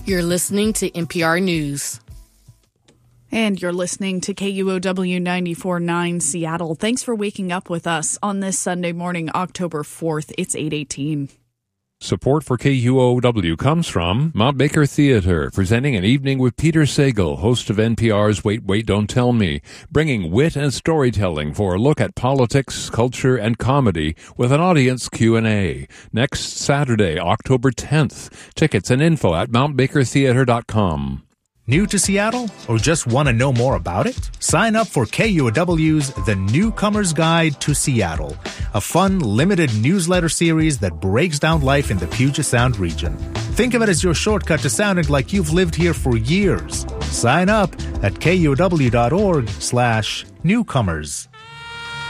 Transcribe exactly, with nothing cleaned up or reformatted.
You're listening to N P R News. And you're listening to K U O W ninety-four point nine Seattle. Thanks for waking up with us on this Sunday morning, October fourth. It's eight eighteen. Support for K U O W comes from Mount Baker Theater, presenting an evening with Peter Sagal, host of N P R's Wait, Wait, Don't Tell Me, bringing wit and storytelling for a look at politics, culture, and comedy with an audience Q and A. Next Saturday, October tenth. Tickets and info at mount baker theater dot com. New to Seattle or just want to know more about it? Sign up for K U O W's The Newcomer's Guide to Seattle, a fun, limited newsletter series that breaks down life in the Puget Sound region. Think of it as your shortcut to sounding like you've lived here for years. Sign up at K U O W dot org slash newcomers.